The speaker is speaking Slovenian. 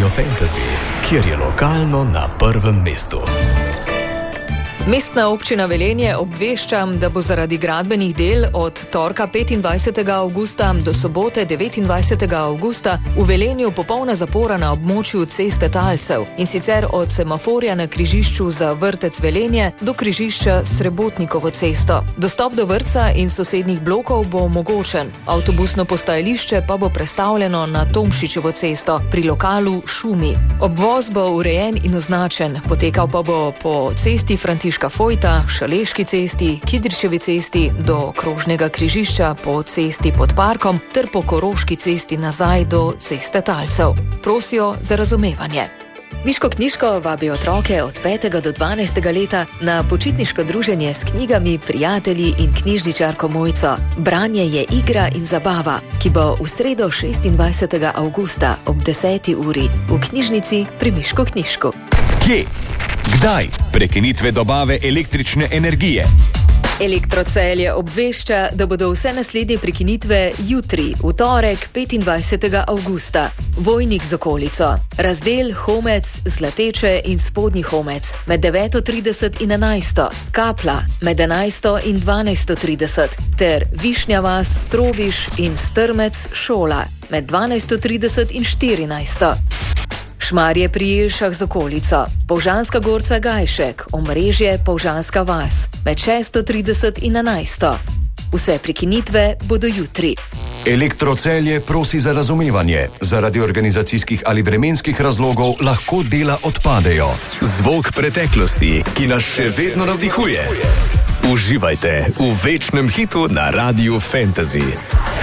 Radio Fantasy, kjer je lokalno na prvem mestu. Mestna občina Velenje obvešča, da bo zaradi gradbenih del od torka 25. avgusta do sobote 29. avgusta v Velenju popolna zapora na območju ceste talcev, in sicer od semaforja na križišču za vrtec Velenje do križišča Srebotnikovo cesto. Dostop do vrtca in sosednjih blokov bo omogočen, avtobusno postajališče pa bo prestavljeno na Tomšičevo cesto pri lokalu Šumi. Obvoz bo urejen in označen, potekal pa bo po cesti Františka Fojta, Šaleški cesti, Kidričevi cesti do krožnega križišča po cesti pod parkom ter po Koroški cesti nazaj do ceste talcev. Prosijo za razumevanje. Miško knjižko vabi otroke od 5. do 12. leta na počitniško druženje s knjigami, prijatelji in knjižničarko Mojco. Branje je igra in zabava, ki bo v sredo 26. avgusta ob 10. uri v knjižnici pri Miško knjižku. Kje? Kdaj? Prekinitve dobave električne energije. Elektrocelje obvešča, da bodo vse naslednje prekinitve jutri, v torek 25. avgusta. Vojnik z okolico, razdel Homec, Zlateče in Spodnji Homec med 9:30 in 11. Kapla med 11. in 12:30 ter Višnja vas, Trobiš in Strmec Šola med 12:30 in 14. Šmarje pri Jelšah z okolico, Polžanska Gorca Gajšek, omrežje Polžanska vas med 6:30 in 11. Vse prekinitve bodo jutri. Elektrocelje prosi za razumevanje. Zaradi organizacijskih ali vremenskih razlogov lahko dela odpadejo. Zvok preteklosti, ki nas še vedno navdihuje. Uživajte v večnem hitu na Radiu Fantasy.